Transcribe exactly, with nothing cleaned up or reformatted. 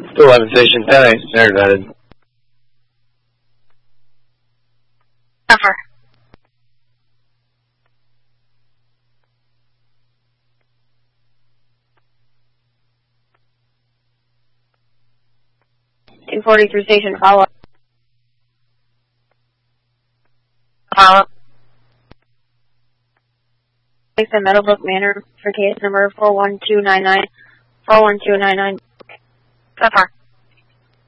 two eleven Station ten eight, Standard vetted. Cover. two forty-three Station, follow up. Follow up. Place in Meadowbrook Manor for case number four one two nine nine. four one two nine nine. So far.